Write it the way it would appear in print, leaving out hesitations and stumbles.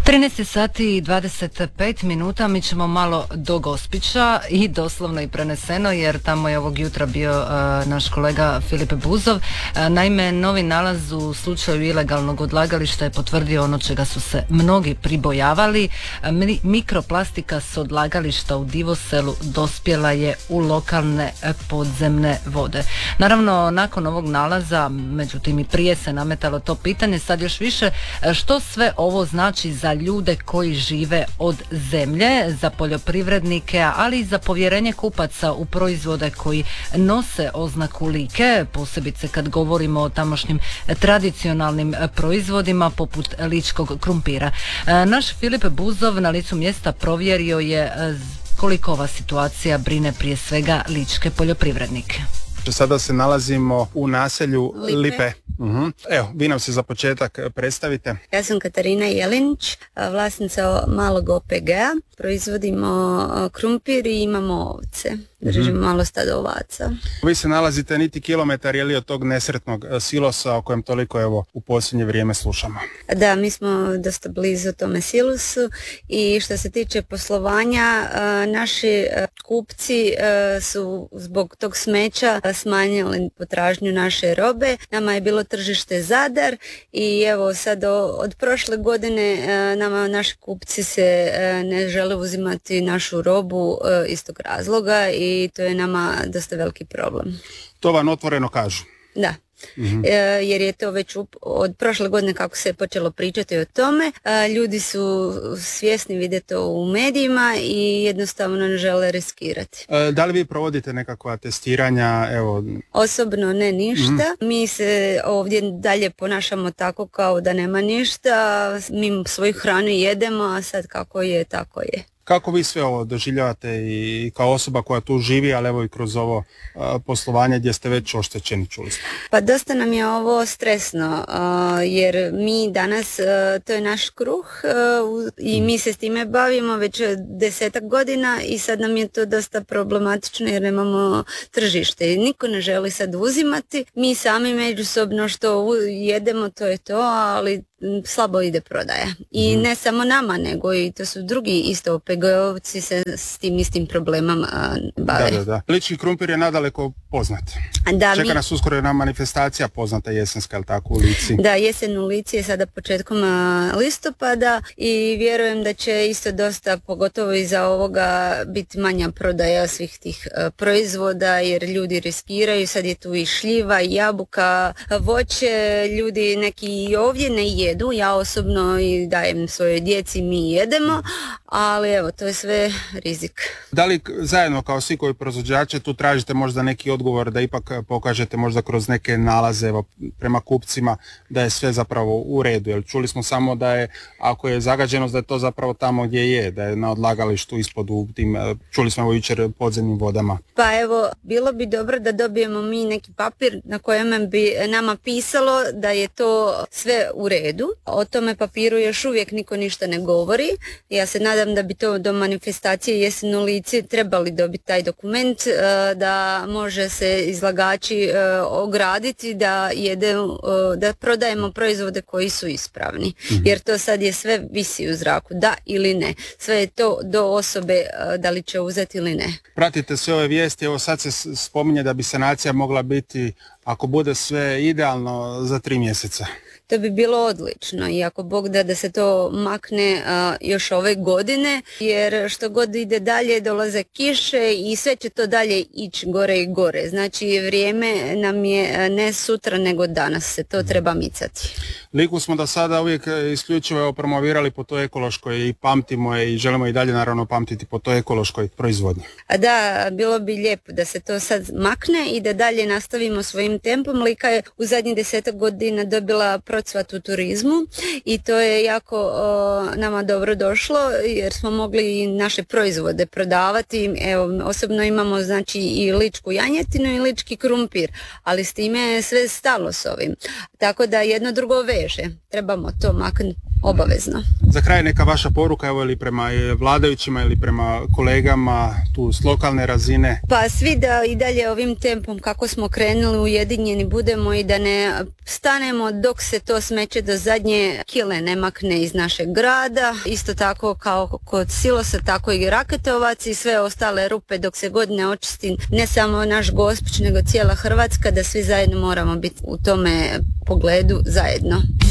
13 sati i 25 minuta, mi ćemo malo do Gospića i doslovno i preneseno, jer tamo je ovog jutra bio naš kolega Filip Buzov. Naime, novi nalaz u slučaju ilegalnog odlagališta je potvrdio ono čega su se mnogi pribojavali. Mikroplastika s odlagališta u Divoselu dospjela je u lokalne podzemne vode. Naravno, nakon ovog nalaza, međutim i prije se nametalo to pitanje, sad još više, što sve ovo znači za ljude koji žive od zemlje, za poljoprivrednike, ali i za povjerenje kupaca u proizvode koji nose oznaku Like, posebice kad govorimo o tamošnjim tradicionalnim proizvodima poput ličkog krumpira. Naš Filip Buzov na licu mjesta provjerio je koliko ova situacija brine prije svega ličke poljoprivrednike. Sada se nalazimo u naselju Lipe. Evo, vi nam se za početak predstavite. Ja sam Katarina Jelinić, vlasnica malog OPG-a. Proizvodimo krumpir i imamo ovce. Držimo malo stada ovaca. Vi se nalazite niti kilometar je li od tog nesretnog silosa o kojem toliko evo u posljednje vrijeme slušamo. Da, mi smo dosta blizu tome silosu i što se tiče poslovanja, naši kupci su zbog tog smeća smanjili potražnju naše robe. Nama je bilo tržište Zadar i evo sad od prošle godine nama naši kupci se ne žele uzimati našu robu iz tog razloga i to je nama dosta veliki problem. To vam otvoreno kažu? Da. Jer je to već od prošle godine kako se je počelo pričati o tome, ljudi su svjesni, vide to u medijima i jednostavno ne žele riskirati. Da li vi provodite nekakva testiranja? Evo... Osobno ne ništa, mi se ovdje dalje ponašamo tako kao da nema ništa, mi svoju hranu jedemo, a sad kako je, tako je. Kako vi sve ovo doživljavate i kao osoba koja tu živi, ali evo i kroz ovo poslovanje gdje ste već oštećeni, čuli smo? Pa dosta nam je ovo stresno, jer mi danas, to je naš kruh i mi se s time bavimo već 10 godina i sad nam je to dosta problematično jer nemamo tržište i niko ne želi sad uzimati. Mi sami međusobno što jedemo, to je to, ali slabo ide prodaja. I ne samo nama, nego i to su drugi isto OPG-ovci se s tim istim problemom bave. Da. Lički krumpir je nadaleko poznat. Čeka nas uskoro jedna manifestacija poznata jesenska, ali tako, u Lici? Da, jesen u Lici je sada početkom listopada i vjerujem da će isto dosta, pogotovo iza ovoga, biti manja prodaja svih tih proizvoda jer ljudi riskiraju. Sad je tu i šljiva, i jabuka, voće, ljudi neki i ovdje ne jedu, ja osobno i dajem svojoj djeci, mi jedemo, ali evo, to je sve rizik. Da li zajedno kao svi koji proizvođači tu tražite možda neki odgovor da ipak pokažete možda kroz neke nalaze evo, prema kupcima da je sve zapravo u redu? Jer čuli smo samo da je, ako je zagađenost, da je to zapravo tamo gdje je, da je na odlagalištu ispod u tim, čuli smo evo jučer, podzemnim vodama. Pa evo, bilo bi dobro da dobijemo mi neki papir na kojem bi nama pisalo da je to sve u redu. O tome papiru još uvijek niko ništa ne govori. Ja se nadam da bi to do manifestacije jesen u Lici trebali dobiti taj dokument, da može se izlagači ograditi da prodajemo proizvode koji su ispravni. Jer to sad je sve visi u zraku, da ili ne. Sve je to do osobe da li će uzeti ili ne. Pratite sve ove vijesti, evo sad se spominje da bi sanacija mogla biti, ako bude sve idealno, za 3 mjeseca. To bi bilo odlično i ako Bog da se to makne još ove godine, jer što god ide dalje dolaze kiše i sve će to dalje ići gore i gore. Znači vrijeme nam je ne sutra nego danas, se to treba micati. Liku smo do sada uvijek isključivo promovirali po toj ekološkoj i pamtimo je i želimo i dalje naravno pamtiti po toj ekološkoj proizvodnji. A da, bilo bi lijepo da se to sad makne i da dalje nastavimo svojim tempom. Lika je u zadnjih 10 godina dobila procvat u turizmu i to je jako nama dobro došlo jer smo mogli i naše proizvode prodavati. Evo, osobno imamo znači i ličku janjetinu i lički krumpir, ali s time je sve stalo s ovim. Tako da jedno drugo veže. Trebamo to maknuti. obavezno. Za kraj neka vaša poruka, evo, ili prema vladajućima ili prema kolegama tu s lokalne razine? Pa svi da i dalje ovim tempom kako smo krenuli ujedinjeni budemo i da ne stanemo dok se to smeće do zadnje kile ne makne iz našeg grada. Isto tako kao kod Silosa, tako i Raketovac i sve ostale rupe dok se god ne očisti ne samo naš Gospić nego cijela Hrvatska, da svi zajedno moramo biti u tome pogledu zajedno.